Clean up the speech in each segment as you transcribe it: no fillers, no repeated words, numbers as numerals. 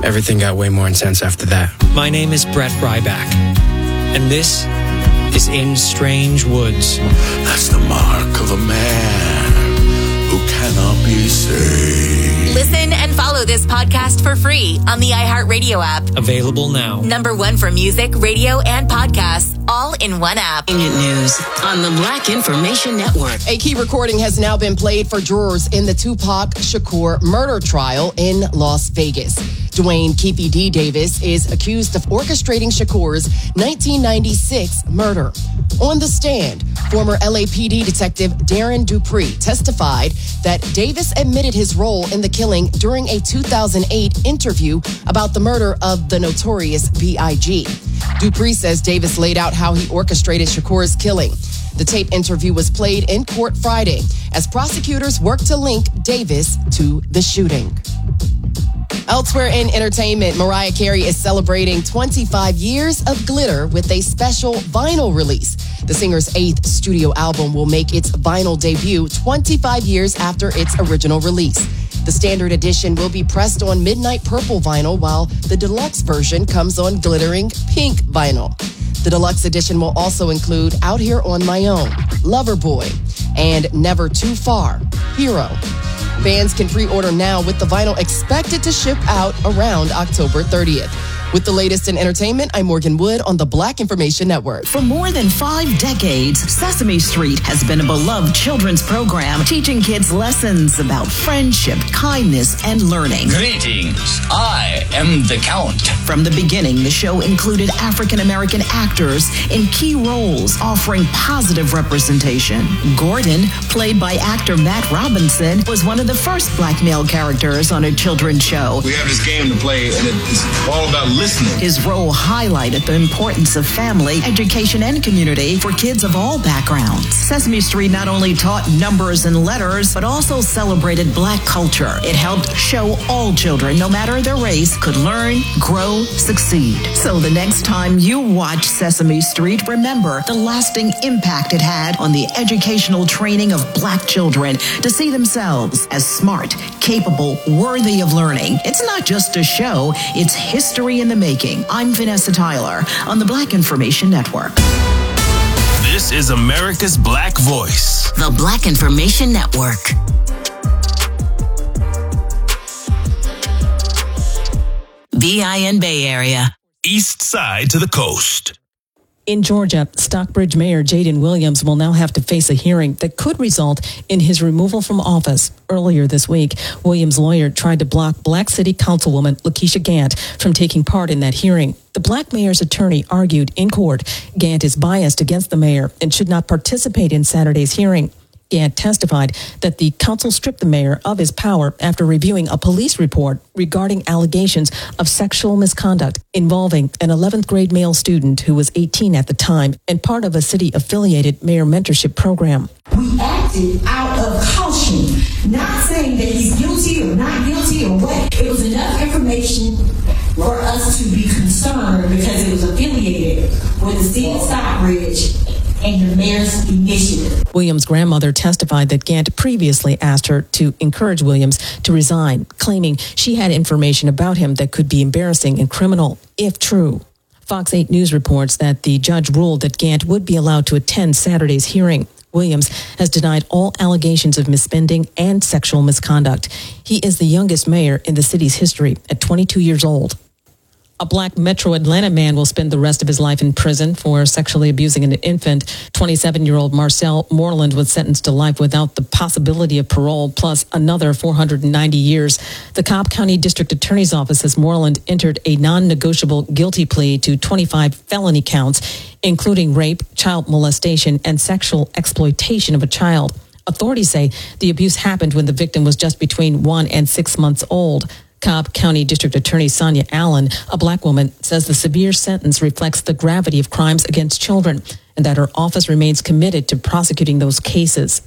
everything got way more intense after that. My name is Brett Ryback, and this is In Strange Woods. That's the mark of a man who cannot be saved. Listen and follow this podcast for free on the iHeartRadio app. Available now. Number one for music, radio, and podcasts, all in one app. News on the Black Information Network. A key recording has now been played for jurors in the Tupac Shakur murder trial in Las Vegas. Dwayne Keefe D. Davis is accused of orchestrating Shakur's 1996 murder. On the stand, former LAPD detective Darren Dupree testified that Davis admitted his role in the killing during a 2008 interview about the murder of the notorious B.I.G. Dupree says Davis laid out how he orchestrated Shakur's killing. The tape interview was played in court Friday as prosecutors worked to link Davis to the shooting. Elsewhere in entertainment, Mariah Carey is celebrating 25 years of glitter with a special vinyl release. The singer's 8th studio album will make its vinyl debut 25 years after its original release. The standard edition will be pressed on midnight purple vinyl, while the deluxe version comes on glittering pink vinyl. The deluxe edition will also include Out Here on My Own, Loverboy, and Never Too Far, Hero. Fans can pre-order now, with the vinyl expected to ship out around October 30th. With the latest in entertainment, I'm Morgan Wood on the Black Information Network. For more than 5 decades, Sesame Street has been a beloved children's program teaching kids lessons about friendship, kindness, and learning. Greetings, I am the Count. From the beginning, the show included African-American actors in key roles, offering positive representation. Gordon, played by actor Matt Robinson, was one of the first black male characters on a children's show. We have this game to play, and it's all about listening. His role highlighted the importance of family, education, and community for kids of all backgrounds. Sesame Street not only taught numbers and letters, but also celebrated black culture. It helped show all children, no matter their race, could learn, grow, succeed. So the next time you watch Sesame Street, remember the lasting impact it had on the educational training of black children to see themselves as smart, capable, worthy of learning. It's not just a show, it's history in the making. I'm Vanessa Tyler on the Black Information Network. This is America's Black Voice. The Black Information Network. BIN Bay Area. East side to the coast. In Georgia, Stockbridge Mayor Jaden Williams will now have to face a hearing that could result in his removal from office. Earlier this week, Williams' lawyer tried to block Black City Councilwoman Lakeisha Gant from taking part in that hearing. The Black mayor's attorney argued in court Gant is biased against the mayor and should not participate in Saturday's hearing. Gant testified that the council stripped the mayor of his power after reviewing a police report regarding allegations of sexual misconduct involving an 11th grade male student who was 18 at the time and part of a city-affiliated mayor mentorship program. We acted out of caution, not saying that he's guilty or not guilty or what. It was enough information for us to be concerned because it was affiliated with the city of Stockbridge and the mayor's initiative. Williams' grandmother testified that Gant previously asked her to encourage Williams to resign, claiming she had information about him that could be embarrassing and criminal, if true. Fox 8 News reports that the judge ruled that Gant would be allowed to attend Saturday's hearing. Williams has denied all allegations of misspending and sexual misconduct. He is the youngest mayor in the city's history at 22 years old. A Black Metro Atlanta man will spend the rest of his life in prison for sexually abusing an infant. 27-year-old Marcel Moreland was sentenced to life without the possibility of parole, plus another 490 years. The Cobb County District Attorney's Office says Moreland entered a non-negotiable guilty plea to 25 felony counts, including rape, child molestation, and sexual exploitation of a child. Authorities say the abuse happened when the victim was just between 1 and 6 months old. Cobb County District Attorney Sonia Allen, a Black woman, says the severe sentence reflects the gravity of crimes against children and that her office remains committed to prosecuting those cases.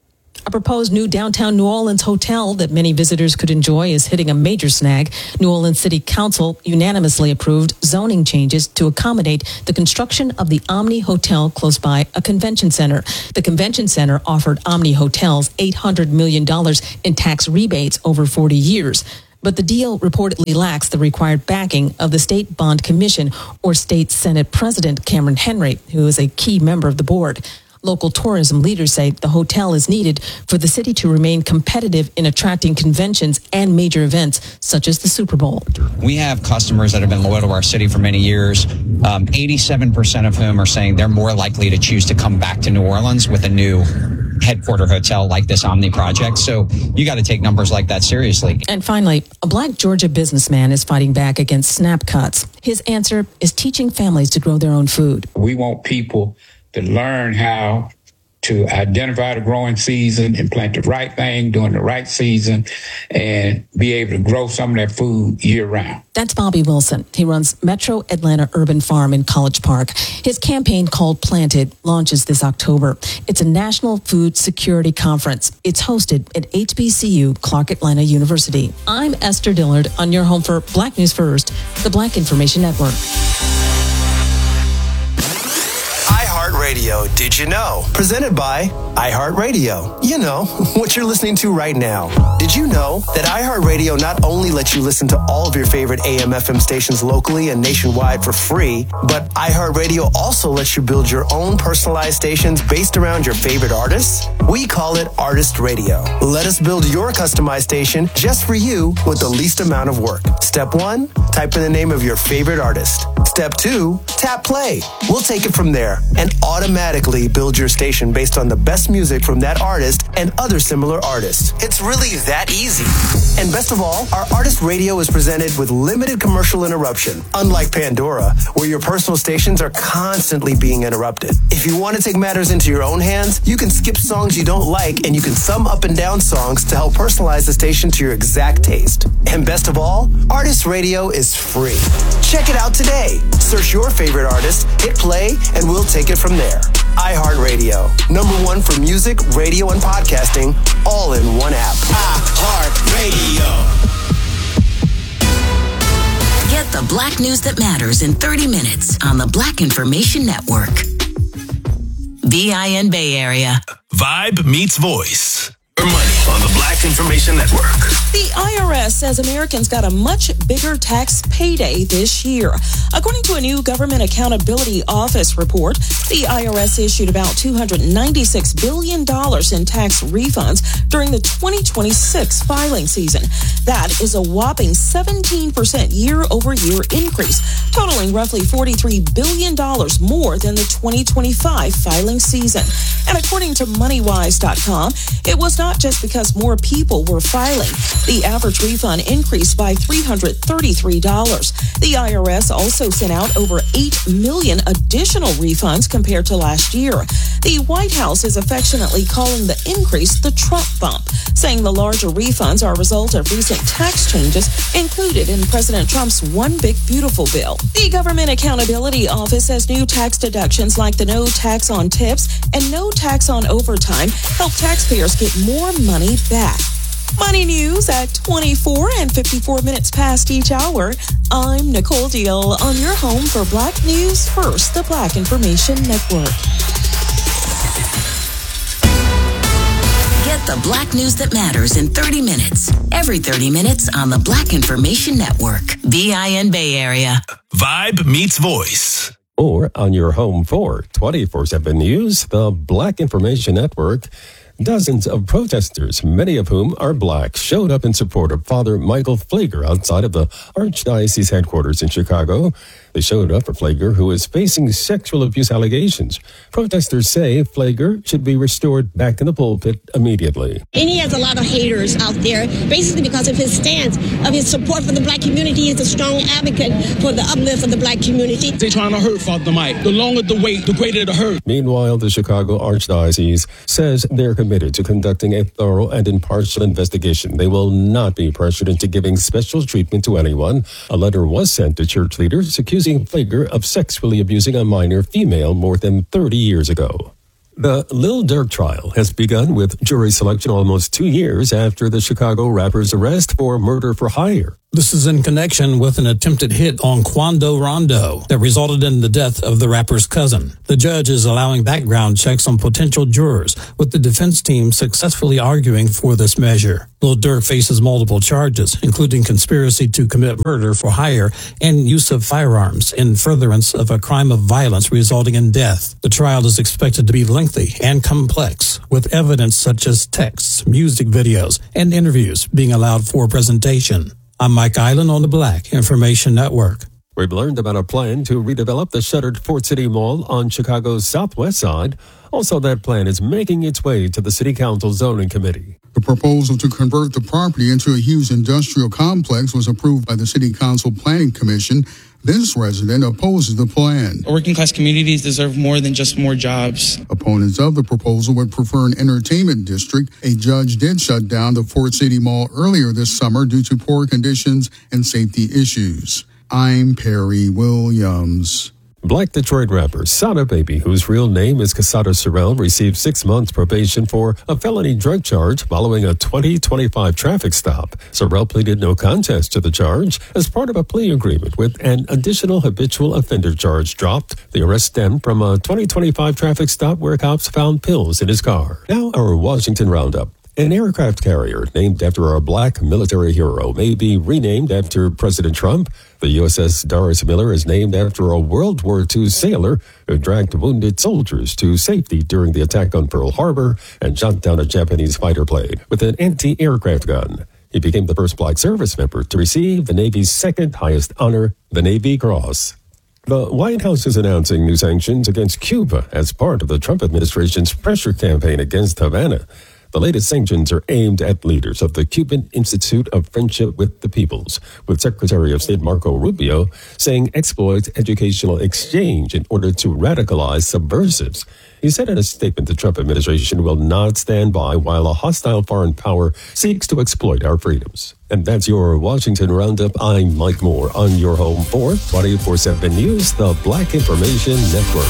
A proposed new downtown New Orleans hotel that many visitors could enjoy is hitting a major snag. New Orleans City Council unanimously approved zoning changes to accommodate the construction of the Omni Hotel close by a convention center. The convention center offered Omni Hotels $800 million in tax rebates over 40 years. But the deal reportedly lacks the required backing of the State Bond Commission or State Senate President Cameron Henry, who is a key member of the board. Local tourism leaders say the hotel is needed for the city to remain competitive in attracting conventions and major events such as the Super Bowl. We have customers that have been loyal to our city for many years, 87% of whom are saying they're more likely to choose to come back to New Orleans with a new headquarter hotel like this Omni project. So you got to take numbers like that seriously. And finally, a Black Georgia businessman is fighting back against SNAP cuts. His answer is teaching families to grow their own food. We want people to learn how to identify the growing season and plant the right thing during the right season and be able to grow some of that food year round. That's Bobby Wilson. He runs Metro Atlanta Urban Farm in College Park. His campaign called Planted launches this October. It's a national food security conference. It's hosted at HBCU Clark Atlanta University. I'm Esther Dillard on your home for Black News First, the Black Information Network. iHeartRadio, did you know? Presented by iHeartRadio. You know, what you're listening to right now. Did you know that iHeartRadio not only lets you listen to all of your favorite AM/FM stations locally and nationwide for free, but iHeartRadio also lets you build your own personalized stations based around your favorite artists? We call it Artist Radio. Let us build your customized station just for you with the least amount of work. Step 1, type in the name of your favorite artist. Step 2, tap play. We'll take it from there and automatically build your station based on the best music from that artist and other similar artists. It's really that easy. And best of all, our Artist Radio is presented with limited commercial interruption, unlike Pandora, where your personal stations are constantly being interrupted. If you want to take matters into your own hands, you can skip songs you don't like and you can thumb up and down songs to help personalize the station to your exact taste. And best of all, Artist Radio is free. Check it out today. Search your favorite artist, hit play, and we'll take it from there. iHeartRadio, #1 for music, radio, and podcasting, all in one app. iHeartRadio. Get the Black news that matters in 30 minutes on the Black Information Network. VIN Bay Area. Vibe meets voice. Money on the Black Information Network. The IRS says Americans got a much bigger tax payday this year. According to a new Government Accountability Office report, the IRS issued about $296 billion in tax refunds during the 2026 filing season. That is a whopping 17% year-over-year increase, totaling roughly $43 billion more than the 2025 filing season. And according to MoneyWise.com, it was not just because more people were filing. The average refund increased by $333. The IRS also sent out over 8 million additional refunds compared to last year. The White House is affectionately calling the increase the Trump bump, saying the larger refunds are a result of recent tax changes included in President Trump's One Big Beautiful bill. The Government Accountability Office says new tax deductions like the no tax on tips and no tax on overtime help taxpayers get more money back. Money news at 24 and 54 minutes past each hour. I'm Nicole Deal on your home for Black News First, the Black Information Network. Get the Black news that matters in 30 minutes. Every 30 minutes on the Black Information Network. VIN Bay Area. Vibe meets voice. Or on your home for 24/7 News, the Black Information Network. Dozens of protesters, many of whom are Black, showed up in support of Father Michael Pfleger outside of the Archdiocese headquarters in Chicago. They showed up for Pfleger, who is facing sexual abuse allegations. Protesters say Pfleger should be restored back in the pulpit immediately. And he has a lot of haters out there, basically because of his stance, of his support for the Black community. He's a strong advocate for the uplift of the Black community. They're trying to hurt Father Mike. The longer the wait, the greater the hurt. Meanwhile, the Chicago Archdiocese says they're committed to conducting a thorough and impartial investigation. They will not be pressured into giving special treatment to anyone. A letter was sent to church leaders accusing Pfleger of sexually abusing a minor female more than 30 years ago. The Lil Durk trial has begun with jury selection almost 2 years after the Chicago rapper's arrest for murder for hire. This is in connection with an attempted hit on Quando Rondo that resulted in the death of the rapper's cousin. The judge is allowing background checks on potential jurors, with the defense team successfully arguing for this measure. Lil Durk faces multiple charges, including conspiracy to commit murder for hire and use of firearms in furtherance of a crime of violence resulting in death. The trial is expected to be lengthy and complex, with evidence such as texts, music videos, and interviews being allowed for presentation. I'm Mike Island on the Black Information Network. We've learned about a plan to redevelop the shuttered Fort City Mall on Chicago's southwest side. Also, that plan is making its way to the City Council Zoning Committee. The proposal to convert the property into a huge industrial complex was approved by the City Council Planning Commission. This resident opposes the plan. Working-class communities deserve more than just more jobs. Opponents of the proposal would prefer an entertainment district. A judge did shut down the Fort City Mall earlier this summer due to poor conditions and safety issues. I'm Perry Williams. Black Detroit rapper Sada Baby, whose real name is Casada Sorrell, received 6 months probation for a felony drug charge following a 2025 traffic stop. Sorrell pleaded no contest to the charge as part of a plea agreement with an additional habitual offender charge dropped. The arrest stemmed from a 2025 traffic stop where cops found pills in his car. Now our Washington Roundup. An aircraft carrier named after a black military hero may be renamed after President Trump. The USS Doris Miller is named after a World War II sailor who dragged wounded soldiers to safety during the attack on Pearl Harbor and shot down a Japanese fighter plane with an anti-aircraft gun. He became the first black service member to receive the Navy's second highest honor, the Navy Cross. The White House is announcing new sanctions against Cuba as part of the Trump administration's pressure campaign against Havana. The latest sanctions are aimed at leaders of the Cuban Institute of Friendship with the Peoples, with Secretary of State Marco Rubio saying exploits educational exchange in order to radicalize subversives. He said in a statement the Trump administration will not stand by while a hostile foreign power seeks to exploit our freedoms. And that's your Washington Roundup. I'm Mike Moore on your home for 24/7 News, the Black Information Network.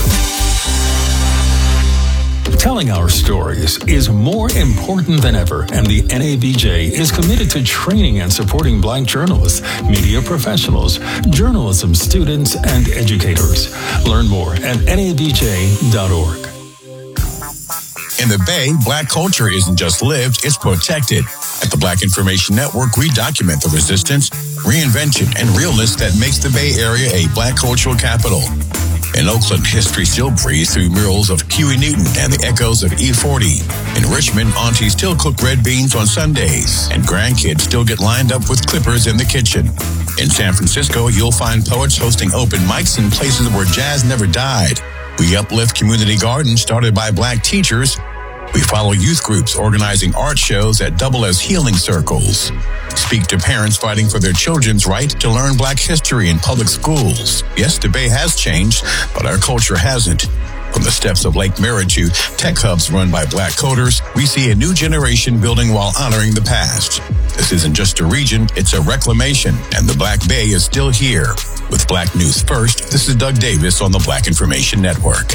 Telling our stories is more important than ever, and the NABJ is committed to training and supporting black journalists, media professionals, journalism students, and educators. Learn more at nabj.org. In the Bay, black culture isn't just lived, it's protected. At the Black Information Network, we document the resistance, reinvention, and realness that makes the Bay Area a black cultural capital. In Oakland, history still breathes through murals of Huey Newton and the echoes of E40. In Richmond, aunties still cook red beans on Sundays, and grandkids still get lined up with clippers in the kitchen. In San Francisco, you'll find poets hosting open mics in places where jazz never died. We uplift community gardens started by black teachers. We follow youth groups organizing art shows that double as healing circles. Speak to parents fighting for their children's right to learn black history in public schools. Yes, the Bay has changed, but our culture hasn't. From the steps of Lake Merritt to tech hubs run by black coders, we see a new generation building while honoring the past. This isn't just a region, it's a reclamation, and the Black Bay is still here. With Black News First, this is Doug Davis on the Black Information Network.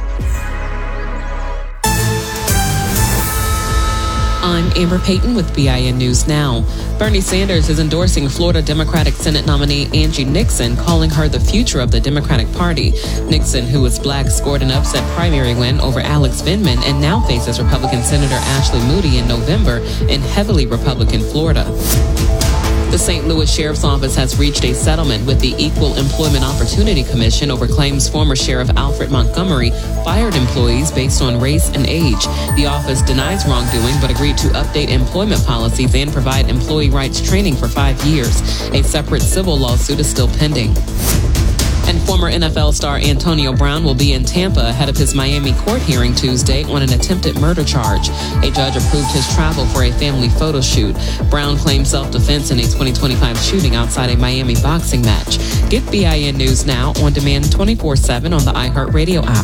I'm Amber Payton with BIN News Now. Bernie Sanders is endorsing Florida Democratic Senate nominee Angie Nixon, calling her the future of the Democratic Party. Nixon, who is black, scored an upset primary win over Alex Vindman and now faces Republican Senator Ashley Moody in November in heavily Republican Florida. The St. Louis Sheriff's Office has reached a settlement with the Equal Employment Opportunity Commission over claims former Sheriff Alfred Montgomery fired employees based on race and age. The office denies wrongdoing but agreed to update employment policies and provide employee rights training for 5 years. A separate civil lawsuit is still pending. And former NFL star Antonio Brown will be in Tampa ahead of his Miami court hearing Tuesday on an attempted murder charge. A judge approved his travel for a family photo shoot. Brown claimed self-defense in a 2025 shooting outside a Miami boxing match. Get BIN News Now on demand 24/7 on the iHeartRadio app.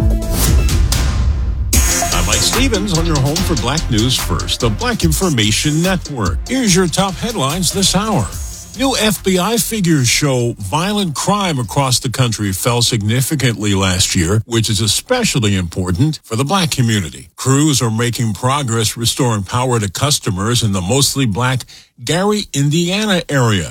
I'm Mike Stevens on your home for Black News First, the Black Information Network. Here's your top headlines this hour. New FBI figures show violent crime across the country fell significantly last year, which is especially important for the black community. Crews are making progress restoring power to customers in the mostly black Gary, Indiana area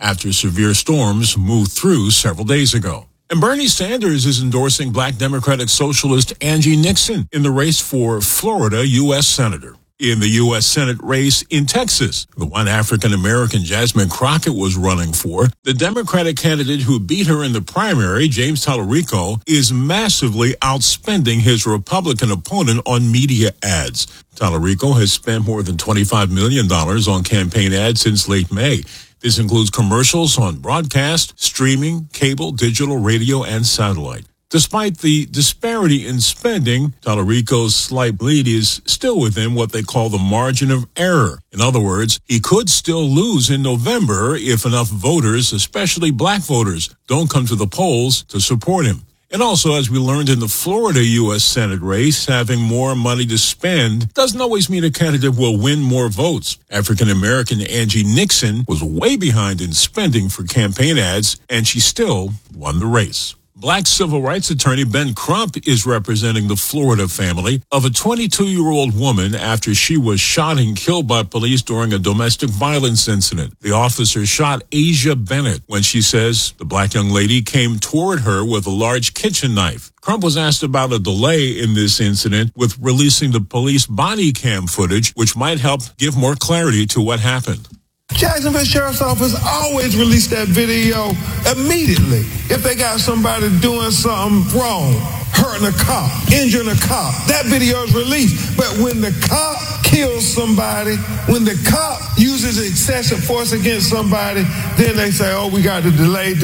after severe storms moved through several days ago. And Bernie Sanders is endorsing Black Democratic Socialist Angie Nixon in the race for Florida U.S. Senator. In the U.S. Senate race in Texas, the one African-American Jasmine Crockett was running for, the Democratic candidate who beat her in the primary, James Tallarico, is massively outspending his Republican opponent on media ads. Tallarico has spent more than $25 million on campaign ads since late May. This includes commercials on broadcast, streaming, cable, digital, radio, and satellite. Despite the disparity in spending, Tallarico's slight lead is still within what they call the margin of error. In other words, he could still lose in November if enough voters, especially black voters, don't come to the polls to support him. And also, as we learned in the Florida U.S. Senate race, having more money to spend doesn't always mean a candidate will win more votes. African-American Angie Nixon was way behind in spending for campaign ads, and she still won the race. Black civil rights attorney Ben Crump is representing the Florida family of a 22-year-old woman after she was shot and killed by police during a domestic violence incident. The officer shot Asia Bennett when she says the black young lady came toward her with a large kitchen knife. Crump was asked about a delay in this incident with releasing the police body cam footage, which might help give more clarity to what happened. Jacksonville Sheriff's Office always release that video immediately if they got somebody doing something wrong, hurting a cop, injuring a cop. That video is released. But when the cop kills somebody, when the cop uses excessive force against somebody, then they say, oh, we got to delay,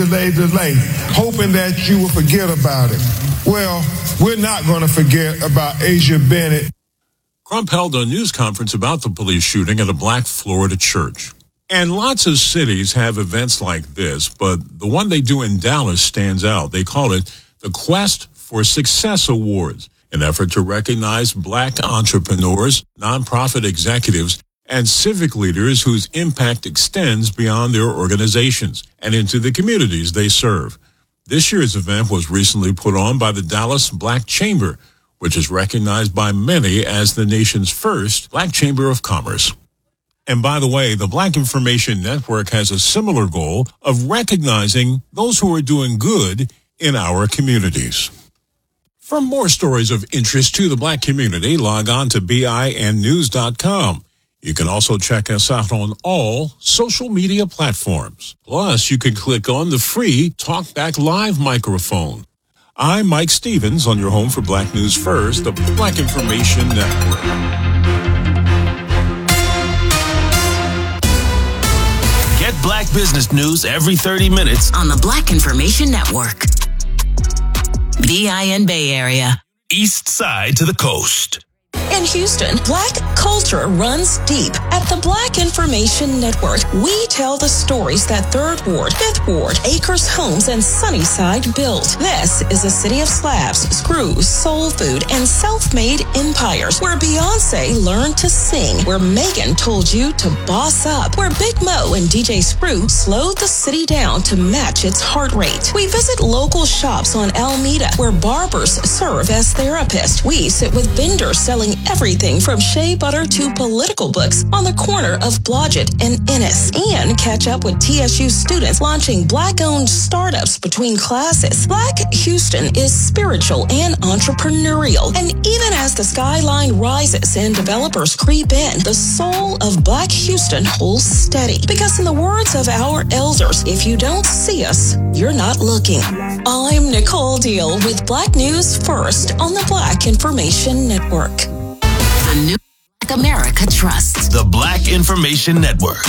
hoping that you will forget about it. Well, we're not going to forget about Asia Bennett. Crump held a news conference about the police shooting at a black Florida church. And lots of cities have events like this, but the one they do in Dallas stands out. They call it the Quest for Success Awards, an effort to recognize black entrepreneurs, nonprofit executives, and civic leaders whose impact extends beyond their organizations and into the communities they serve. This year's event was recently put on by the Dallas Black Chamber, which is recognized by many as the nation's first Black Chamber of Commerce. And by the way, the Black Information Network has a similar goal of recognizing those who are doing good in our communities. For more stories of interest to the black community, log on to BINnews.com. You can also check us out on all social media platforms. Plus, you can click on the free Talkback Live microphone. I'm Mike Stevens on your home for Black News First, the Black Information Network. Get Black business news every 30 minutes on the Black Information Network. BIN Bay Area. East side to the coast. In Houston, Black culture runs deep. At the Black Information Network, we tell the stories that 3rd Ward, 5th Ward, Acres Homes, and Sunnyside built. This is a city of slabs, screws, soul food, and self-made empires, where Beyonce learned to sing, where Megan told you to boss up, where Big Mo and DJ Screw slowed the city down to match its heart rate. We visit local shops on Alameda, where barbers serve as therapists. We sit with vendors selling everything from shea butter to political books on the corner of Blodgett and Ennis, and catch up with TSU students launching Black-owned startups between classes. Black Houston is spiritual and entrepreneurial, and even as the skyline rises and developers creep in, the soul of Black Houston holds steady. Because in the words of our elders, if you don't see us, you're not looking. I'm Nicole Deal with Black News First on the Black Information Network. The new Black America Trust. The Black Information Network.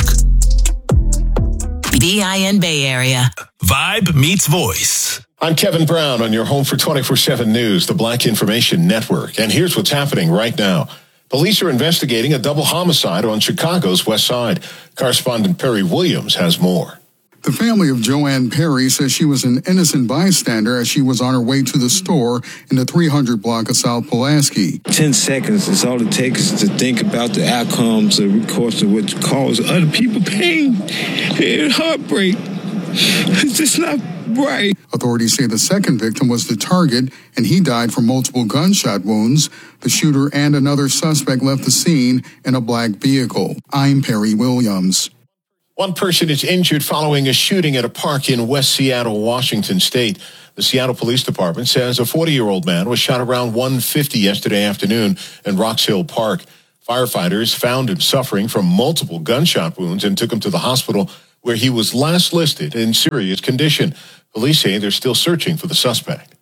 BIN Bay Area. Vibe meets voice. I'm Kevin Brown on your home for 24/7 News, the Black Information Network. And here's what's happening right now. Police are investigating a double homicide on Chicago's West Side. Correspondent Perry Williams has more. The family of Joanne Perry says she was an innocent bystander as she was on her way to the store in the 300 block of South Pulaski. 10 seconds is all it takes to think about the outcomes, the course of what cause other people pain and heartbreak. It's just not right. Authorities say the second victim was the target, and he died from multiple gunshot wounds. The shooter and another suspect left the scene in a black vehicle. I'm Perry Williams. One person is injured following a shooting at a park in West Seattle, Washington State. The Seattle Police Department says a 40-year-old man was shot around 1:50 yesterday afternoon in Rocks Hill Park. Firefighters found him suffering from multiple gunshot wounds and took him to the hospital where he was last listed in serious condition. Police say they're still searching for the suspect.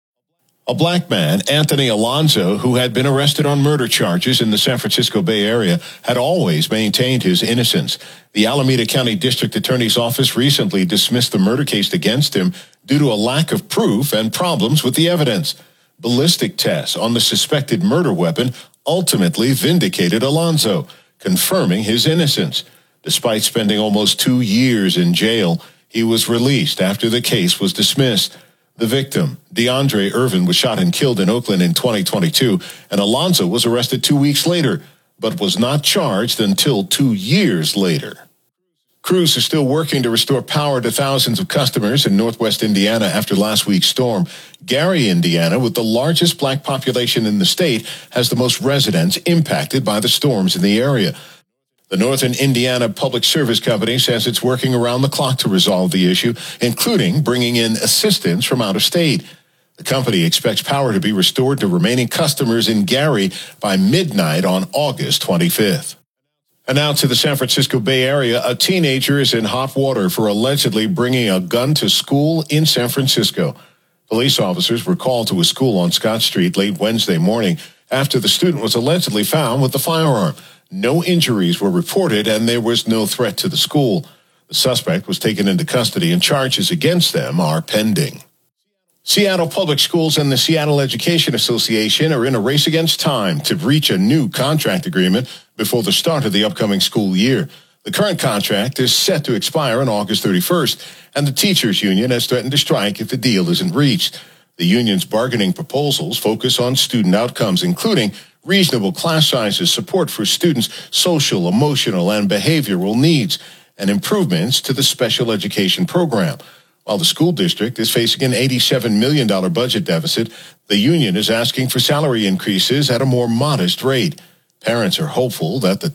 A black man, Anthony Alonzo, who had been arrested on murder charges in the San Francisco Bay Area, had always maintained his innocence. The Alameda County District Attorney's Office recently dismissed the murder case against him due to a lack of proof and problems with the evidence. Ballistic tests on the suspected murder weapon ultimately vindicated Alonzo, confirming his innocence. Despite spending almost 2 years in jail, he was released after the case was dismissed. The victim, DeAndre Irvin, was shot and killed in Oakland in 2022, and Alonzo was arrested 2 weeks later, but was not charged until 2 years later. Crews are still working to restore power to thousands of customers in northwest Indiana after last week's storm. Gary, Indiana, with the largest black population in the state, has the most residents impacted by the storms in the area. The Northern Indiana Public Service Company says it's working around the clock to resolve the issue, including bringing in assistance from out of state. The company expects power to be restored to remaining customers in Gary by midnight on August 25th. And now to the San Francisco Bay Area, a teenager is in hot water for allegedly bringing a gun to school in San Francisco. Police officers were called to a school on Scott Street late Wednesday morning after the student was allegedly found with the firearm. No injuries were reported, and there was no threat to the school. The suspect was taken into custody, and charges against them are pending. Seattle Public Schools and the Seattle Education Association are in a race against time to reach a new contract agreement before the start of the upcoming school year. The current contract is set to expire on August 31st, and the teachers' union has threatened to strike if the deal isn't reached. The union's bargaining proposals focus on student outcomes, including reasonable class sizes, support for students' social, emotional, and behavioral needs, and improvements to the special education program. While the school district is facing an $87 million budget deficit, the union is asking for salary increases at a more modest rate. Parents are hopeful that the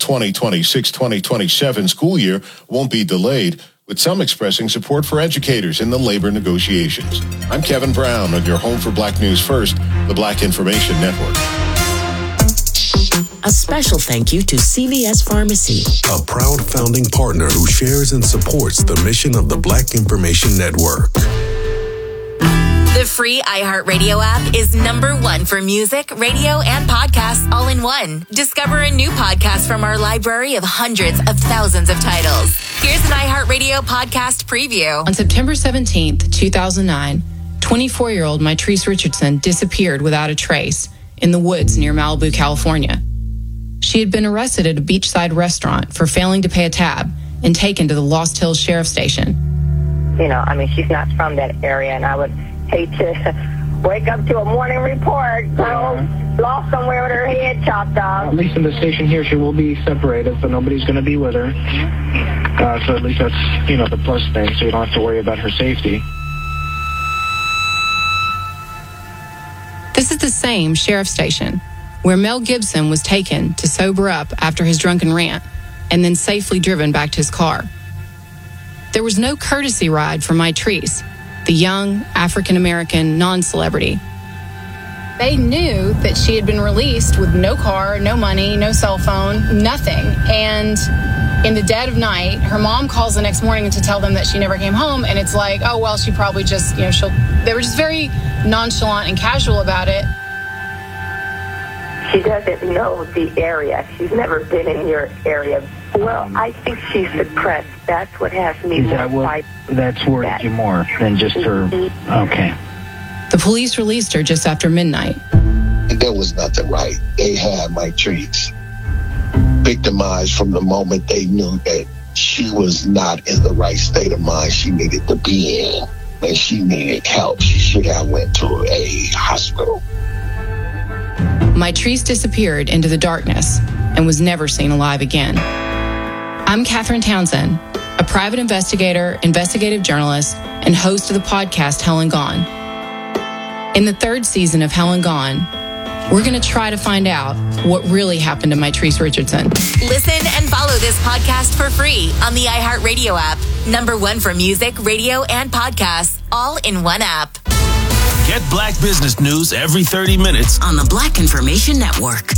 2026-2027 school year won't be delayed, with some expressing support for educators in the labor negotiations. I'm Kevin Brown on your home for Black News First, the Black Information Network. A special thank you to CVS Pharmacy, a proud founding partner who shares and supports the mission of the Black Information Network. The free iHeartRadio app is #1 for music, radio, and podcasts all in one. Discover a new podcast from our library of hundreds of thousands of titles. Here's an iHeartRadio podcast preview. On September 17th, 2009, 24-year-old Mitrice Richardson disappeared without a trace in the woods near Malibu, California. She had been arrested at a beachside restaurant for failing to pay a tab and taken to the Lost Hills Sheriff Station. You know, I mean, she's not from that area, and I would hate to wake up to a morning report, girl lost somewhere with her head chopped off. At least in the station here, she will be separated, so nobody's going to be with her. So at least that's, the plus thing, so you don't have to worry about her safety. This is the same sheriff station where Mel Gibson was taken to sober up after his drunken rant and then safely driven back to his car. There was no courtesy ride for Mitrice, the young African-American non-celebrity. They knew that she had been released with no car, no money, no cell phone, nothing. And in the dead of night, her mom calls the next morning to tell them that she never came home. And it's like, oh, well, she probably just, they were just very nonchalant and casual about it. She doesn't know the area. She's never been in your area. Well, I think she's depressed. That's what has me more. That's worried you more than just her. Okay. The police released her just after midnight. There was nothing right. They had Mitrice victimized from the moment they knew that she was not in the right state of mind she needed to be in, and she needed help. She should have went to a hospital. Mitrice disappeared into the darkness and was never seen alive again. I'm Catherine Townsend, a private investigator, investigative journalist, and host of the podcast Hell and Gone. In the third season of Hell and Gone, We're going to try to find out what really happened to Mitrice Richardson. Listen and follow this podcast for free on the iHeartRadio app. #1 for music, radio, and podcasts, all in one app. Get Black business news every 30 minutes on the Black Information Network.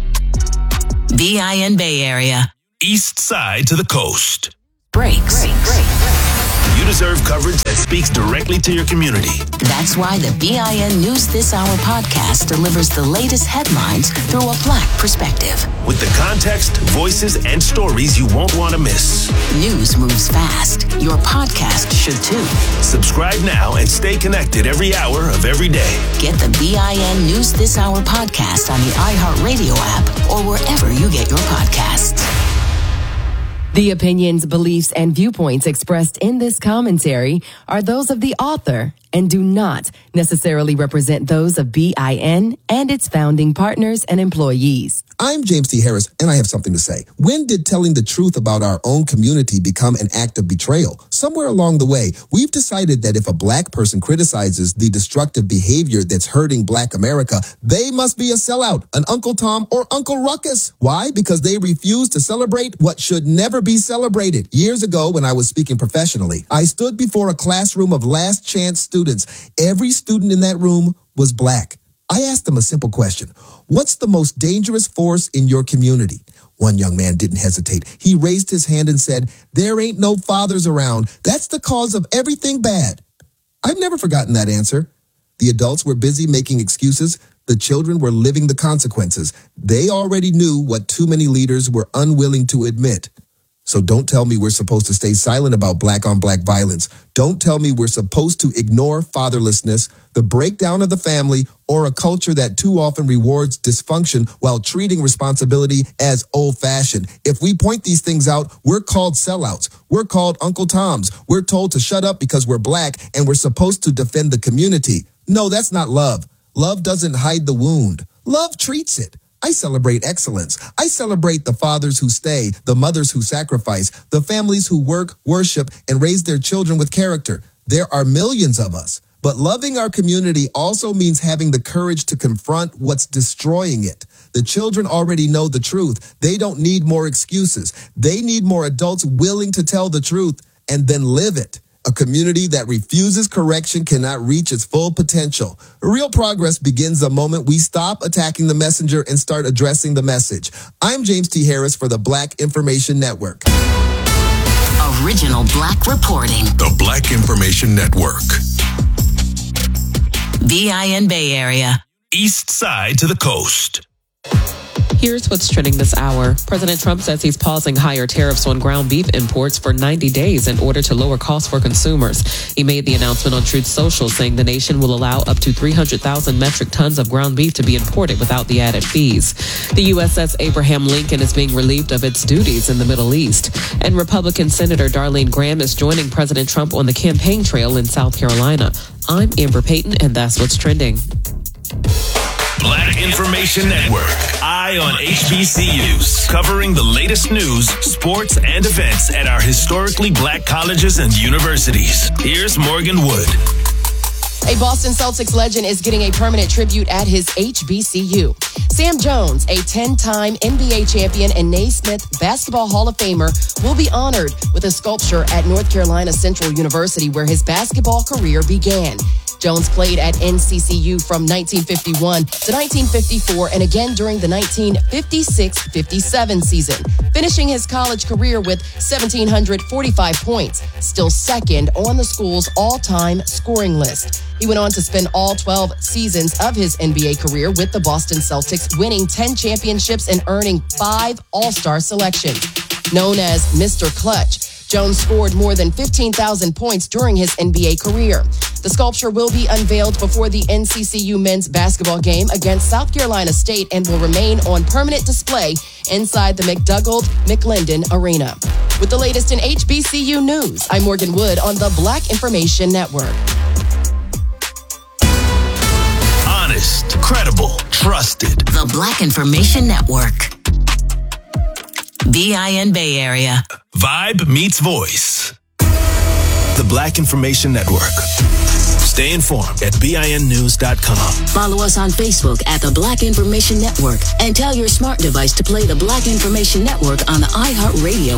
BIN Bay Area. East side to the coast. Breaks. You deserve coverage that speaks directly to your community. That's why the BIN News This Hour podcast delivers the latest headlines through a Black perspective. With the context, voices, and stories you won't want to miss. News moves fast. Your podcast should too. Subscribe now and stay connected every hour of every day. Get the BIN News This Hour podcast on the iHeartRadio app or wherever you get your podcasts. The opinions, beliefs, and viewpoints expressed in this commentary are those of the author and do not necessarily represent those of BIN and its founding partners and employees. I'm James T. Harris, and I have something to say. When did telling the truth about our own community become an act of betrayal? Somewhere along the way, we've decided that if a Black person criticizes the destructive behavior that's hurting Black America, they must be a sellout, an Uncle Tom or Uncle Ruckus. Why? Because they refuse to celebrate what should never be celebrated. Years ago, when I was speaking professionally, I stood before a classroom of last chance students. Every student in that room was Black. I asked them a simple question. What's the most dangerous force in your community? One young man didn't hesitate. He raised his hand and said, "There ain't no fathers around. That's the cause of everything bad." I've never forgotten that answer. The adults were busy making excuses. The children were living the consequences. They already knew what too many leaders were unwilling to admit. So don't tell me we're supposed to stay silent about Black on Black violence. Don't tell me we're supposed to ignore fatherlessness, the breakdown of the family, or a culture that too often rewards dysfunction while treating responsibility as old-fashioned. If we point these things out, we're called sellouts. We're called Uncle Toms. We're told to shut up because we're Black and we're supposed to defend the community. No, that's not love. Love doesn't hide the wound. Love treats it. I celebrate excellence. I celebrate the fathers who stay, the mothers who sacrifice, the families who work, worship, and raise their children with character. There are millions of us. But loving our community also means having the courage to confront what's destroying it. The children already know the truth. They don't need more excuses. They need more adults willing to tell the truth and then live it. A community that refuses correction cannot reach its full potential. Real progress begins the moment we stop attacking the messenger and start addressing the message. I'm James T. Harris for the Black Information Network. Original Black reporting. The Black Information Network. BIN Bay Area. East side to the coast. Here's what's trending this hour. President Trump says he's pausing higher tariffs on ground beef imports for 90 days in order to lower costs for consumers. He made the announcement on Truth Social, saying the nation will allow up to 300,000 metric tons of ground beef to be imported without the added fees. The USS Abraham Lincoln is being relieved of its duties in the Middle East. And Republican Senator Darlene Graham is joining President Trump on the campaign trail in South Carolina. I'm Amber Payton, and that's what's trending. Black Information Network. Eye on HBCUs. Covering the latest news, sports, and events at our historically Black colleges and universities. Here's Morgan Wood. A Boston Celtics legend is getting a permanent tribute at his HBCU. Sam Jones, a 10-time NBA champion and Naismith Basketball Hall of Famer, will be honored with a sculpture at North Carolina Central University, where his basketball career began. Jones played at NCCU from 1951 to 1954 and again during the 1956-57 season, finishing his college career with 1,745 points, still second on the school's all-time scoring list. He went on to spend all 12 seasons of his NBA career with the Boston Celtics, winning 10 championships and earning 5 All-Star selections. Known as Mr. Clutch, Jones scored more than 15,000 points during his NBA career. The sculpture will be unveiled before the NCCU men's basketball game against South Carolina State and will remain on permanent display inside the McDougald-McLendon Arena. With the latest in HBCU news, I'm Morgan Wood on the Black Information Network. Honest, credible, trusted. The Black Information Network. BIN Bay Area. Vibe meets voice. The Black Information Network. Stay informed at BINnews.com. Follow us on Facebook at the Black Information Network and tell your smart device to play the Black Information Network on the iHeartRadio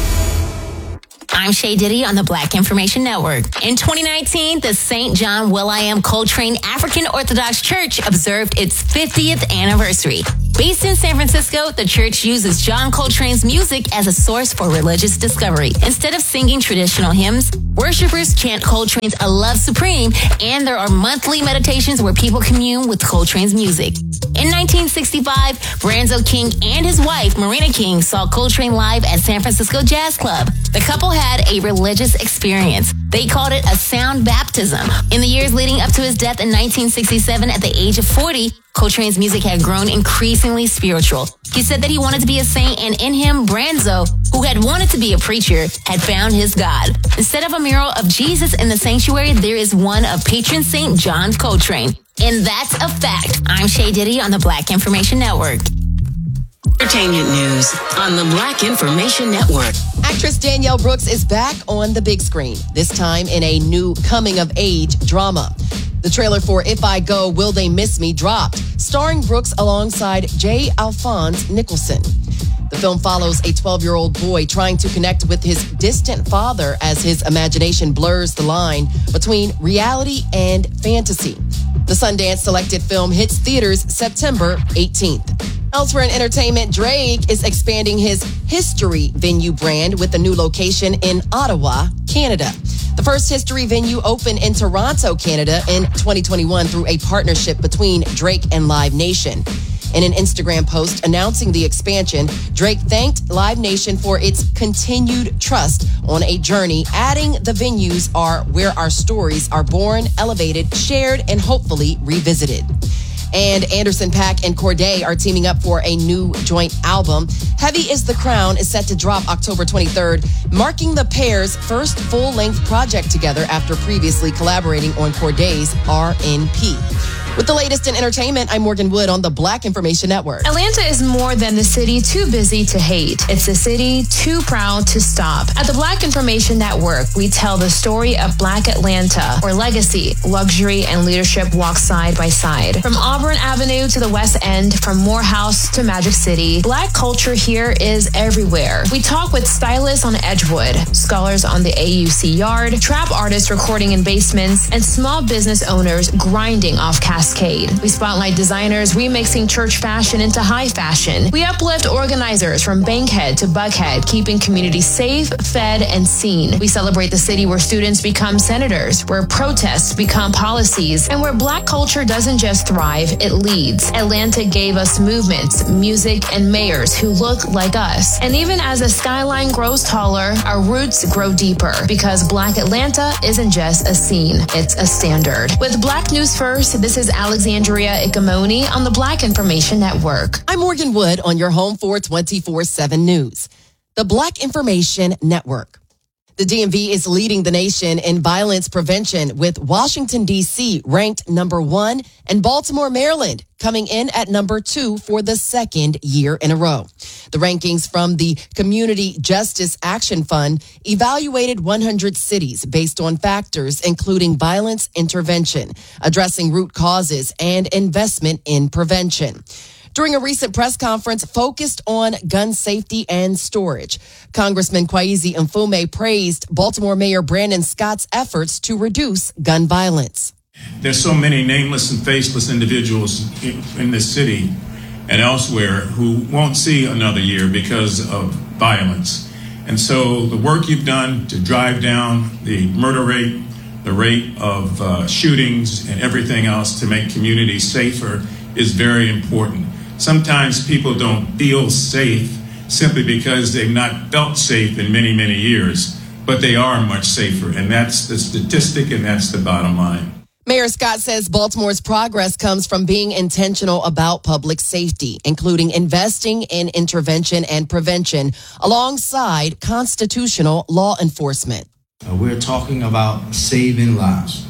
app. I'm Shay Diddy on the Black Information Network. In 2019, the St. John Will.I.am Coltrane African Orthodox Church observed its 50th anniversary. Based in San Francisco, the church uses John Coltrane's music as a source for religious discovery. Instead of singing traditional hymns, worshipers chant Coltrane's A Love Supreme, and there are monthly meditations where people commune with Coltrane's music. In 1965, Branzo King and his wife, Marina King, saw Coltrane live at San Francisco Jazz Club. The couple had a religious experience. They called it a sound baptism. In the years leading up to his death in 1967 at the age of 40, Coltrane's music had grown increasingly spiritual. He said that he wanted to be a saint, and in him, Branzo, who had wanted to be a preacher, had found his God. Instead of a mural of Jesus in the sanctuary, there is one of patron Saint John Coltrane. And that's a fact. I'm Shay Diddy on the Black Information Network. Entertainment news on the Black Information Network. Actress Danielle Brooks is back on the big screen, this time in a new coming-of-age drama. The trailer for If I Go, Will They Miss Me dropped, starring Brooks alongside J. Alphonse Nicholson. The film follows a 12-year-old boy trying to connect with his distant father as his imagination blurs the line between reality and fantasy. The Sundance selected film hits theaters September 18th. Elsewhere in entertainment, Drake is expanding his History venue brand with a new location in Ottawa, Canada. The first History venue opened in Toronto, Canada in 2021 through a partnership between Drake and Live Nation. In an Instagram post announcing the expansion, Drake thanked Live Nation for its continued trust on a journey, adding the venues are where our stories are born, elevated, shared, and hopefully revisited. And Anderson .Paak and Cordae are teaming up for a new joint album. Heavy is the Crown is set to drop October 23rd, marking the pair's first full-length project together after previously collaborating on Cordae's RNP. With the latest in entertainment, I'm Morgan Wood on the Black Information Network. Atlanta is more than the city too busy to hate. It's the city too proud to stop. At the Black Information Network, we tell the story of Black Atlanta, where legacy, luxury, and leadership walk side by side. From Auburn Avenue to the West End, from Morehouse to Magic City, Black culture here is everywhere. We talk with stylists on Edgewood, scholars on the AUC Yard, trap artists recording in basements, and small business owners grinding off Cascade. We spotlight designers remixing church fashion into high fashion. We uplift organizers from Bankhead to Buckhead, keeping communities safe, fed, and seen. We celebrate the city where students become senators, where protests become policies, and where Black culture doesn't just thrive, it leads. Atlanta gave us movements, music, and mayors who look like us. And even as the skyline grows taller, our roots grow deeper, because Black Atlanta isn't just a scene, it's a standard. With Black News First, this is Alexandria Ikamoni on the Black Information Network. I'm Morgan Wood on your home for 24/7 News. The Black Information Network. The DMV is leading the nation in violence prevention, with Washington, D.C. ranked number 1 and Baltimore, Maryland coming in at number 2 for the second year in a row. The rankings from the Community Justice Action Fund evaluated 100 cities based on factors including violence intervention, addressing root causes, and investment in prevention. During a recent press conference focused on gun safety and storage, Congressman Kwesi Mfume praised Baltimore Mayor Brandon Scott's efforts to reduce gun violence. There's so many nameless and faceless individuals in this city and elsewhere who won't see another year because of violence. And so the work you've done to drive down the murder rate, the rate of shootings and everything else to make communities safer is very important. Sometimes people don't feel safe simply because they've not felt safe in many, many years, but they are much safer. And that's the statistic, and that's the bottom line. Mayor Scott says Baltimore's progress comes from being intentional about public safety, including investing in intervention and prevention alongside constitutional law enforcement. We're talking about saving lives.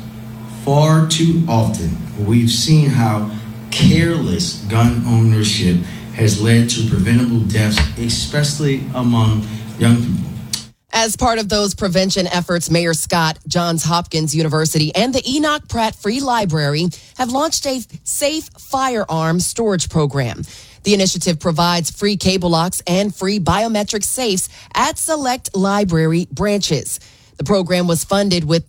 Far too often, we've seen how careless gun ownership has led to preventable deaths, especially among young people. As part of those prevention efforts, Mayor Scott, Johns Hopkins University, and the Enoch Pratt Free Library have launched a safe firearm storage program. The initiative provides free cable locks and free biometric safes at select library branches. The program was funded with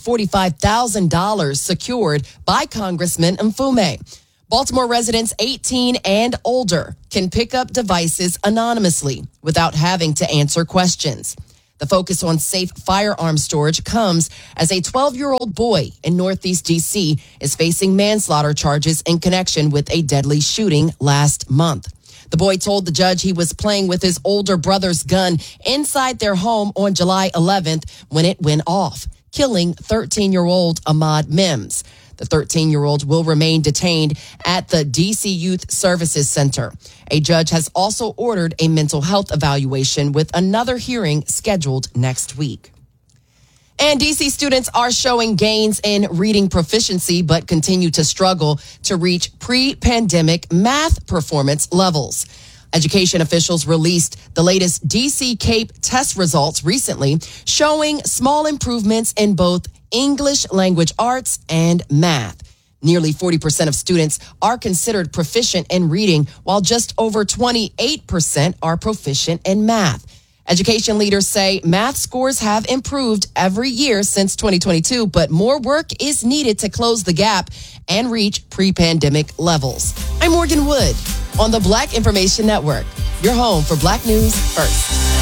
$245,000 secured by Congressman Mfume. Baltimore residents 18 and older can pick up devices anonymously without having to answer questions. The focus on safe firearm storage comes as a 12-year-old boy in Northeast D.C. is facing manslaughter charges in connection with a deadly shooting last month. The boy told the judge he was playing with his older brother's gun inside their home on July 11th when it went off, killing 13-year-old Ahmad Mims. The 13-year-old will remain detained at the D.C. Youth Services Center. A judge has also ordered a mental health evaluation with another hearing scheduled next week. And D.C. students are showing gains in reading proficiency, but continue to struggle to reach pre-pandemic math performance levels. Education officials released the latest D.C. CAPE test results recently, showing small improvements in both English language arts and math. Nearly 40% of students are considered proficient in reading, while just over 28% are proficient in math. Education leaders say math scores have improved every year since 2022, but more work is needed to close the gap and reach pre-pandemic levels. I'm Morgan Wood on the Black Information Network, your home for Black News First.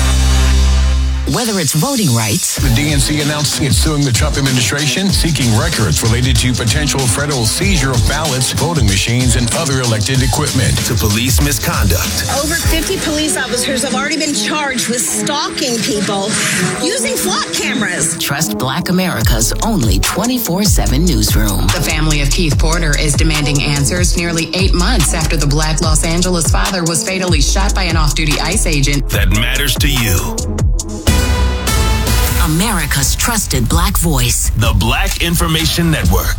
Whether it's voting rights, the DNC announced it's suing the Trump administration, seeking records related to potential federal seizure of ballots, voting machines, and other elected equipment. To police misconduct. Over 50 police officers have already been charged with stalking people using flock cameras. Trust Black America's only 24/7 newsroom. The family of Keith Porter is demanding answers nearly 8 months after the Black Los Angeles father was fatally shot by an off-duty ICE agent. That matters to you. America's trusted Black voice. The Black Information Network.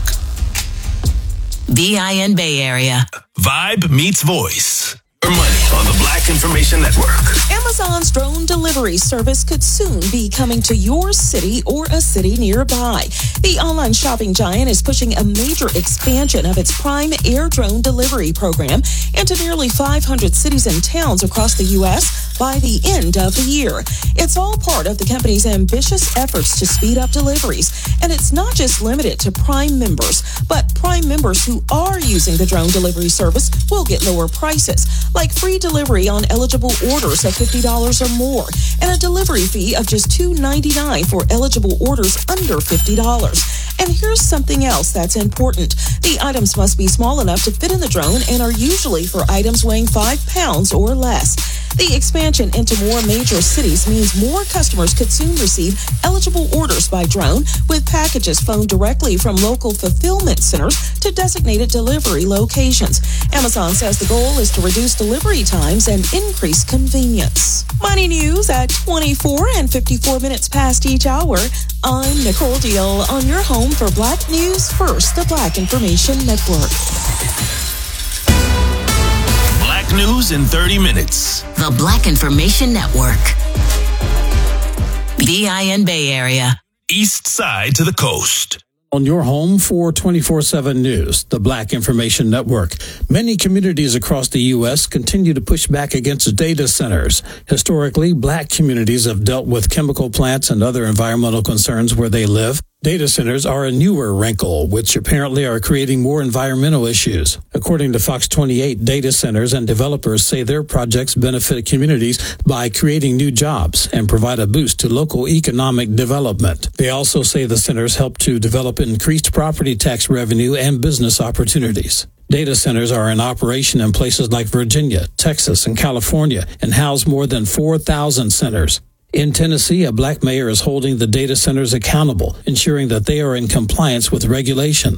BIN Bay Area. Vibe meets voice. For money on the Black Information Network. Amazon's drone delivery service could soon be coming to your city or a city nearby. The online shopping giant is pushing a major expansion of its Prime Air drone delivery program into nearly 500 cities and towns across the U.S. by the end of the year. It's all part of the company's ambitious efforts to speed up deliveries. And it's not just limited to Prime members, but Prime members who are using the drone delivery service will get lower prices, like free delivery on eligible orders of $50 or more, and a delivery fee of just $2.99 for eligible orders under $50. And here's something else that's important. The items must be small enough to fit in the drone and are usually for items weighing 5 pounds or less. The expansion into more major cities means more customers could soon receive eligible orders by drone, with packages flown directly from local fulfillment centers to designated delivery locations. Amazon says the goal is to reduce delivery times and increase convenience. Money news at 24 and 54 minutes past each hour. I'm Nicole Deal on your home for Black News First, the Black Information Network. Black News in 30 minutes. The Black Information Network. BIN Bay Area. East side to the coast. On your home for 24/7 News, the Black Information Network. Many communities across the U.S. continue to push back against data centers. Historically, Black communities have dealt with chemical plants and other environmental concerns where they live. Data centers are a newer wrinkle, which apparently are creating more environmental issues. According to Fox 28, data centers and developers say their projects benefit communities by creating new jobs and provide a boost to local economic development. They also say the centers help to develop increased property tax revenue and business opportunities. Data centers are in operation in places like Virginia, Texas, and California and house more than 4,000 centers. In Tennessee, a Black mayor is holding the data centers accountable, ensuring that they are in compliance with regulations.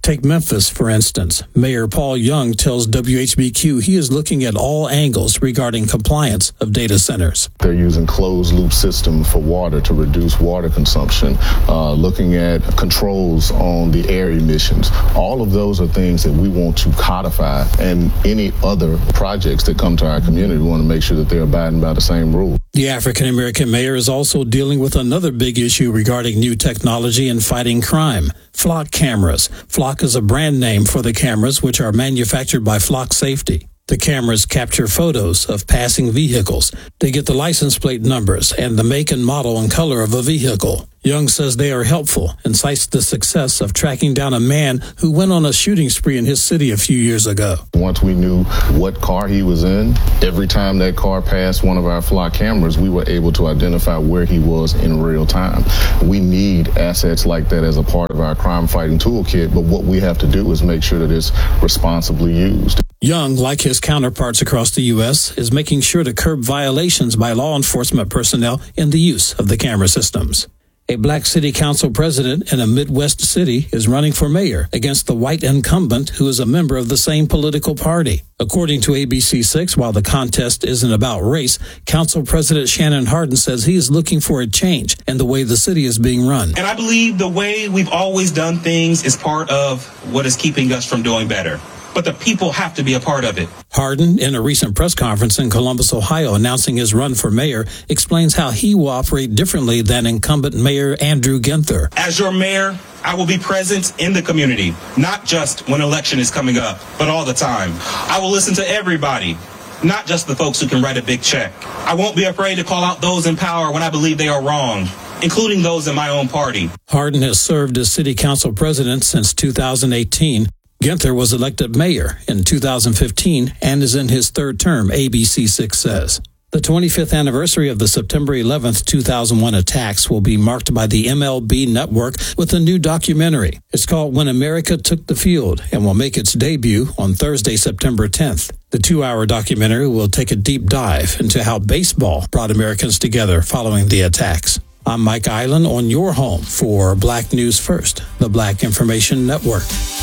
Take Memphis, for instance. Mayor Paul Young tells WHBQ he is looking at all angles regarding compliance of data centers. They're using closed-loop system for water to reduce water consumption, looking at controls on the air emissions. All of those are things that we want to codify, and any other projects that come to our community, we want to make sure that they're abiding by the same rules. The African-American mayor is also dealing with another big issue regarding new technology and fighting crime. Flock cameras. Flock is a brand name for the cameras, which are manufactured by Flock Safety. The cameras capture photos of passing vehicles. They get the license plate numbers and the make and model and color of a vehicle. Young says they are helpful and cites the success of tracking down a man who went on a shooting spree in his city a few years ago. Once we knew what car he was in, every time that car passed one of our Flock cameras, we were able to identify where he was in real time. We need assets like that as a part of our crime fighting toolkit, but what we have to do is make sure that it's responsibly used. Young, like his counterparts across the U.S., is making sure to curb violations by law enforcement personnel in the use of the camera systems. A black city council president in a Midwest city is running for mayor against the white incumbent who is a member of the same political party. According to ABC6, while the contest isn't about race, Council President Shannon Hardin says he is looking for a change in the way the city is being run. And I believe the way we've always done things is part of what is keeping us from doing better. But the people have to be a part of it. Hardin, in a recent press conference in Columbus, Ohio, announcing his run for mayor, explains how he will operate differently than incumbent Mayor Andrew Ginther. As your mayor, I will be present in the community, not just when election is coming up, but all the time. I will listen to everybody, not just the folks who can write a big check. I won't be afraid to call out those in power when I believe they are wrong, including those in my own party. Hardin has served as city council president since 2018. Ginther was elected mayor in 2015 and is in his third term, ABC6 says. The 25th anniversary of the September 11th, 2001 attacks will be marked by the MLB Network with a new documentary. It's called When America Took the Field and will make its debut on Thursday, September 10th. The 2-hour documentary will take a deep dive into how baseball brought Americans together following the attacks. I'm Mike Island on your home for Black News First, the Black Information Network.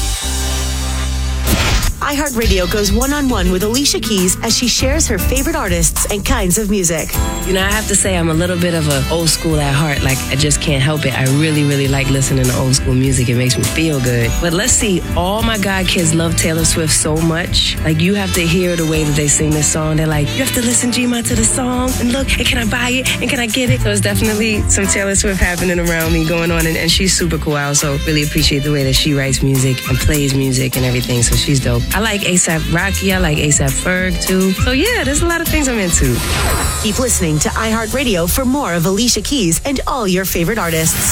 iHeartRadio goes one-on-one with Alicia Keys as she shares her favorite artists and kinds of music. You know, I have to say I'm a little bit of an old school at heart. Like, I just can't help it. I really, really like listening to old school music. It makes me feel good. But let's see, all my God kids love Taylor Swift so much. Like, you have to hear the way that they sing this song. They're like, you have to listen, G-Ma, to the song. And look, and can I buy it? And can I get it? So it's definitely some Taylor Swift happening around me going on. And she's super cool. I also really appreciate the way that she writes music and plays music and everything. So she's dope. I like A$AP Rocky. I like A$AP Ferg, too. So, yeah, there's a lot of things I'm into. Keep listening to iHeartRadio for more of Alicia Keys and all your favorite artists.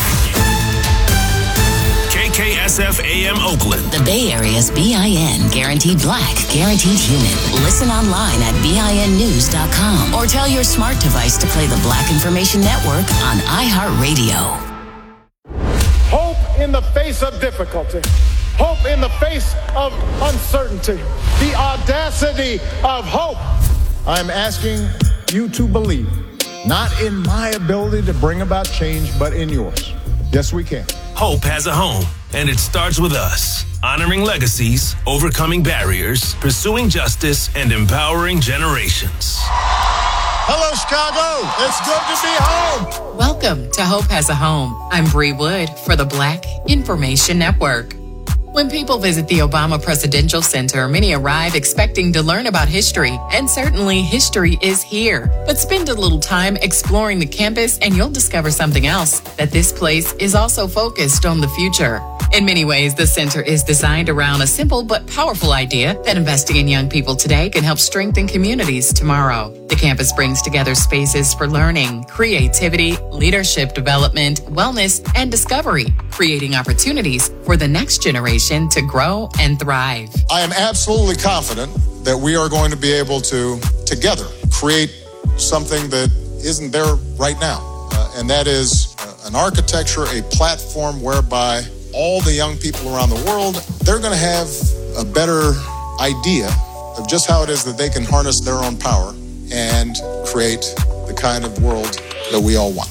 KKSF AM Oakland. The Bay Area's BIN. Guaranteed black, guaranteed human. Listen online at BINnews.com or tell your smart device to play the Black Information Network on iHeartRadio. Hope in the face of difficulty. Hope in the face of uncertainty. The audacity of hope. I'm asking you to believe, not in my ability to bring about change, but in yours. Yes, we can. Hope has a home, and it starts with us. Honoring legacies, overcoming barriers, pursuing justice, and empowering generations. Hello, Chicago. It's good to be home. Welcome to Hope Has a Home. I'm Bree Wood for the Black Information Network. When people visit the Obama Presidential Center, many arrive expecting to learn about history, and certainly history is here. But spend a little time exploring the campus and you'll discover something else, that this place is also focused on the future. In many ways, the center is designed around a simple but powerful idea that investing in young people today can help strengthen communities tomorrow. The campus brings together spaces for learning, creativity, leadership development, wellness, and discovery, creating opportunities for the next generation to grow and thrive. I am absolutely confident that we are going to be able to, together, create something that isn't there right now. And that is an architecture, a platform whereby all the young people around the world, they're going to have a better idea of just how it is that they can harness their own power and create the kind of world that we all want.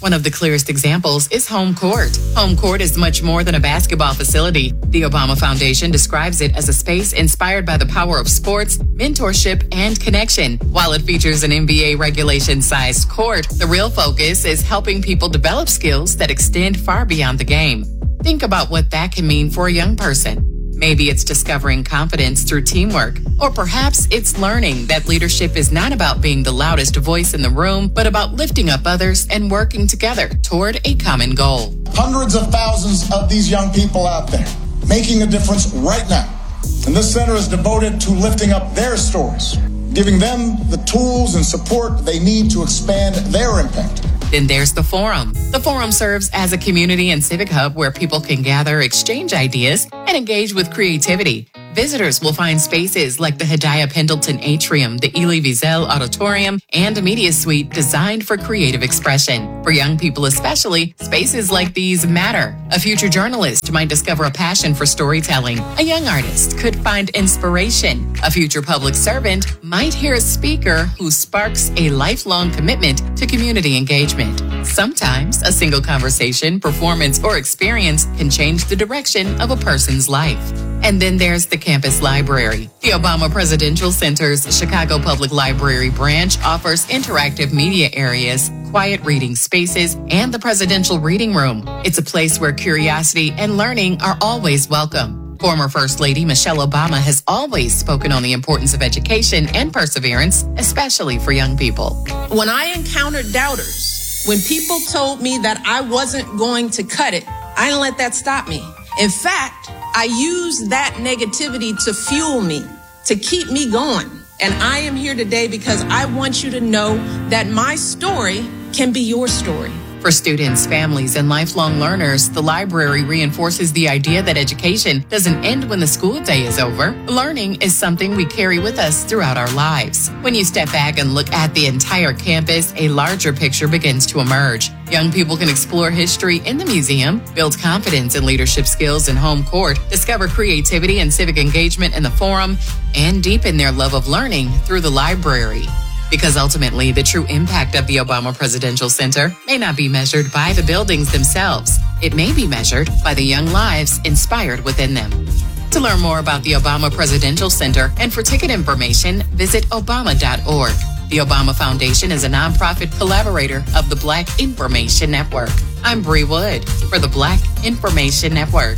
One of the clearest examples is home court. Home court is much more than a basketball facility. The Obama Foundation describes it as a space inspired by the power of sports, mentorship, and connection. While it features an NBA regulation-sized court, the real focus is helping people develop skills that extend far beyond the game. Think about what that can mean for a young person. Maybe it's discovering confidence through teamwork, or perhaps it's learning that leadership is not about being the loudest voice in the room, but about lifting up others and working together toward a common goal. Hundreds of thousands of these young people out there making a difference right now. And this center is devoted to lifting up their stories, giving them the tools and support they need to expand their impact. Then there's the Forum. The Forum serves as a community and civic hub where people can gather, exchange ideas, and engage with creativity. Visitors will find spaces like the Hadiah Pendleton Atrium, the Elie Wiesel Auditorium, and a media suite designed for creative expression. For young people especially, spaces like these matter. A future journalist might discover a passion for storytelling. A young artist could find inspiration. A future public servant might hear a speaker who sparks a lifelong commitment to community engagement. Sometimes a single conversation, performance, or experience can change the direction of a person's life. And then there's the campus library. The Obama Presidential Center's Chicago Public Library branch offers interactive media areas, quiet reading spaces, and the Presidential Reading Room. It's a place where curiosity and learning are always welcome. Former First Lady Michelle Obama has always spoken on the importance of education and perseverance, especially for young people. When I encountered doubters, when people told me that I wasn't going to cut it, I didn't let that stop me. In fact, I use that negativity to fuel me, to keep me going. And I am here today because I want you to know that my story can be your story. For students, families, and lifelong learners, the library reinforces the idea that education doesn't end when the school day is over. Learning is something we carry with us throughout our lives. When you step back and look at the entire campus, a larger picture begins to emerge. Young people can explore history in the museum, build confidence and leadership skills in home court, discover creativity and civic engagement in the Forum, and deepen their love of learning through the library. Because ultimately, the true impact of the Obama Presidential Center may not be measured by the buildings themselves. It may be measured by the young lives inspired within them. To learn more about the Obama Presidential Center and for ticket information, visit obama.org. The Obama Foundation is a nonprofit collaborator of the Black Information Network. I'm Bree Wood for the Black Information Network.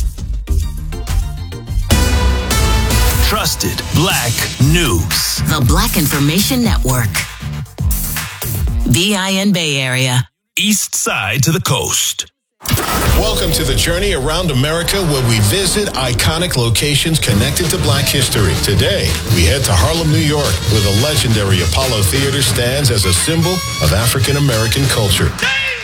Trusted Black News. The Black Information Network. BIN Bay Area. East side to the coast. Welcome to the journey around America where we visit iconic locations connected to Black history. Today, we head to Harlem, New York, where the legendary Apollo Theater stands as a symbol of African American culture.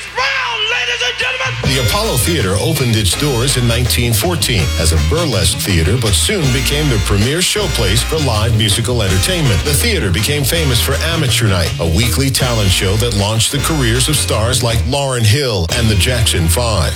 The Apollo Theater opened its doors in 1914 as a burlesque theater, but soon became the premier showplace for live musical entertainment. The theater became famous for Amateur Night, a weekly talent show that launched the careers of stars like Lauryn Hill and the Jackson 5.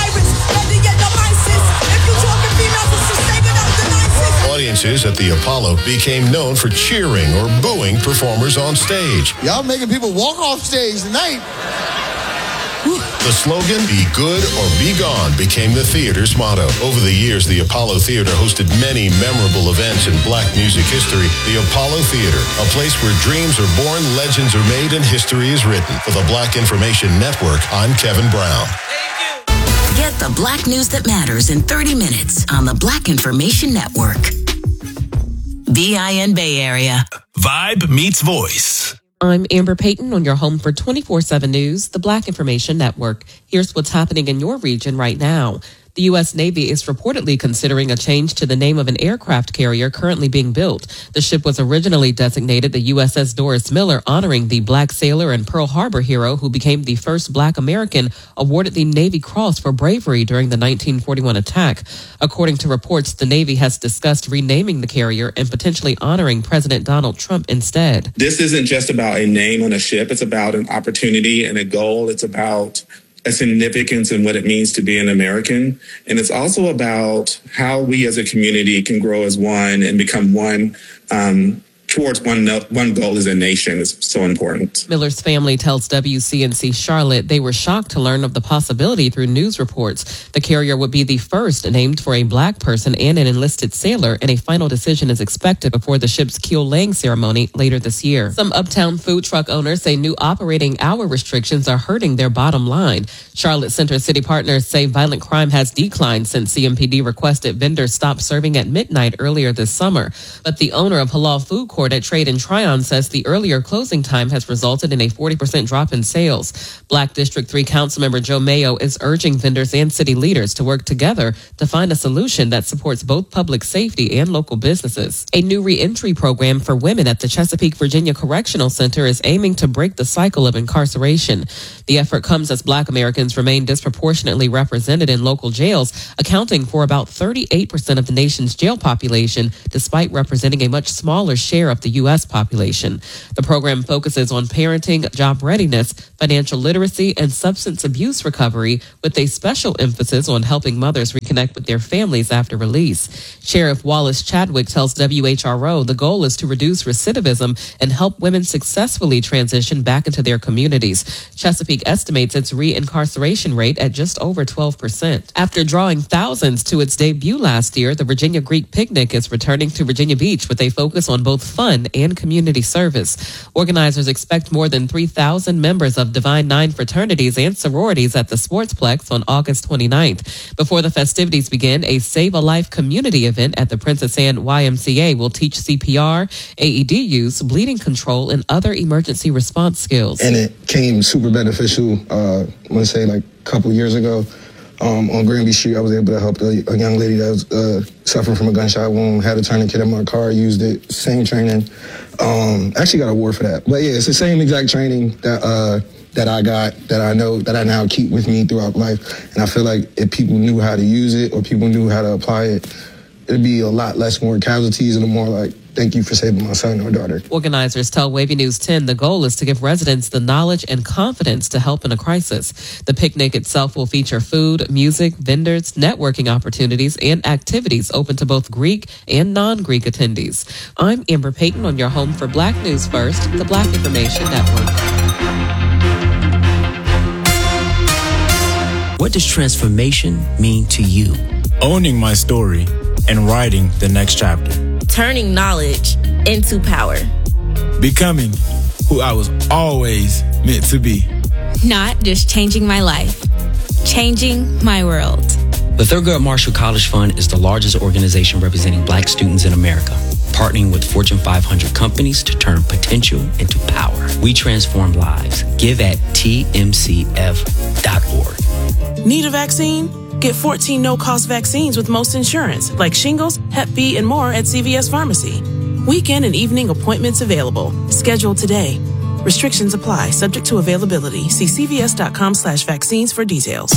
Audiences at the Apollo became known for cheering or booing performers on stage. Y'all making people walk off stage tonight. The slogan, "Be good or be gone," became the theater's motto. Over the years, the Apollo Theater hosted many memorable events in Black music history. The Apollo Theater, a place where dreams are born, legends are made, and history is written. For the Black Information Network, I'm Kevin Brown. Get the Black news that matters in 30 minutes on the Black Information Network. BIN Bay Area. Vibe meets voice. I'm Amber Payton on your home for 24/7 News, the Black Information Network. Here's what's happening in your region right now. The U.S. Navy is reportedly considering a change to the name of an aircraft carrier currently being built. The ship was originally designated the USS Doris Miller, honoring the Black sailor and Pearl Harbor hero who became the first Black American awarded the Navy Cross for bravery during the 1941 attack. According to reports, the Navy has discussed renaming the carrier and potentially honoring President Donald Trump instead. This isn't just about a name on a ship. It's about an opportunity and a goal. It's about a significance in what it means to be an American. And it's also about how we as a community can grow as one and become one towards one goal as a nation is so important. Miller's family tells WCNC Charlotte they were shocked to learn of the possibility through news reports. The carrier would be the first named for a black person and an enlisted sailor, and a final decision is expected before the ship's keel laying ceremony later this year. Some uptown food truck owners say new operating hour restrictions are hurting their bottom line. Charlotte Center City partners say violent crime has declined since CMPD requested vendors stop serving at midnight earlier this summer. But the owner of Halal Food Court at Trade and Tryon says the earlier closing time has resulted in a 40% drop in sales. Black District 3 Councilmember Joe Mayo is urging vendors and city leaders to work together to find a solution that supports both public safety and local businesses. A new reentry program for women at the Chesapeake, Virginia Correctional Center is aiming to break the cycle of incarceration. The effort comes as Black Americans remain disproportionately represented in local jails, accounting for about 38% of the nation's jail population, despite representing a much smaller share of the U.S. population. The program focuses on parenting, job readiness, financial literacy, and substance abuse recovery, with a special emphasis on helping mothers reconnect with their families after release. Sheriff Wallace Chadwick tells WHRO the goal is to reduce recidivism and help women successfully transition back into their communities. Chesapeake estimates its reincarceration rate at just over 12%. After drawing thousands to its debut last year, the Virginia Greek Picnic is returning to Virginia Beach with a focus on both fun and community service. Organizers expect more than 3,000 members of Divine Nine fraternities and sororities at the Sportsplex on August 29th. Before the festivities begin, a Save a Life community event at the Princess Anne YMCA will teach CPR, AED use, bleeding control, and other emergency response skills. And it came super beneficial, I want to say like a couple years ago. On Granby Street, I was able to help a young lady that was suffering from a gunshot wound, had a tourniquet in my car, used it, same training. Actually got an award for that. But yeah, it's the same exact training that I got, that I know, that I now keep with me throughout life. And I feel like if people knew how to use it or people knew how to apply it, it'd be a lot less more casualties and a more like, thank you for saving my son or daughter. Organizers tell Wavy News 10 the goal is to give residents the knowledge and confidence to help in a crisis. The picnic itself will feature food, music, vendors, networking opportunities, and activities open to both Greek and non-Greek attendees. I'm Amber Payton on your home for Black News First, the Black Information Network. What does transformation mean to you? Owning my story and writing the next chapter. Turning knowledge into power. Becoming who I was always meant to be. Not just changing my life, changing my world. The Thurgood Marshall College Fund is the largest organization representing Black students in America, partnering with Fortune 500 companies to turn potential into power. We transform lives. Give at tmcf.org. Need a vaccine? Get 14 no-cost vaccines with most insurance, like shingles, Hep B, and more at CVS Pharmacy. Weekend and evening appointments available. Schedule today. Restrictions apply, subject to availability. See cvs.com/vaccines for details.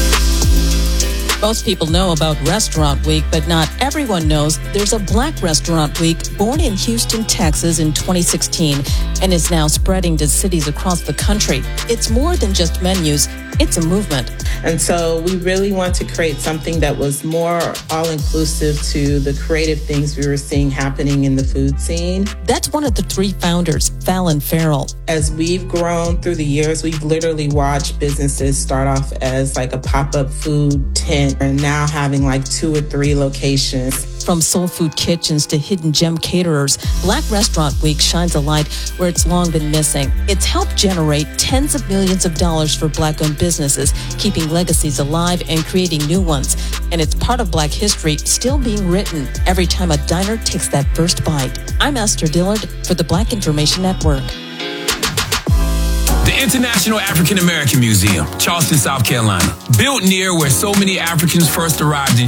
Most people know about Restaurant Week, but not everyone knows there's a Black Restaurant Week born in Houston, Texas in 2016 and is now spreading to cities across the country. It's more than just menus. It's a movement. And so we really want to create something that was more all-inclusive to the creative things we were seeing happening in the food scene. That's one of the three founders, Fallon Farrell. As we've grown through the years, we've literally watched businesses start off as like a pop-up food tent and now having like 2 or 3 locations. From soul food kitchens to hidden gem caterers, Black Restaurant Week shines a light where it's long been missing. It's helped generate tens of millions of dollars for Black-owned businesses, keeping legacies alive and creating new ones. And it's part of Black history still being written every time a diner takes that first bite. I'm Esther Dillard for the Black Information Network. The International African American Museum, Charleston, South Carolina. Built near where so many Africans first arrived in